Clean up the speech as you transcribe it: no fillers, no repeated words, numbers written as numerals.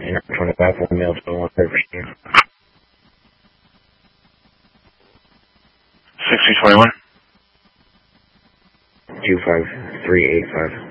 And 25 1 mil to 1 13. 6221. 25385.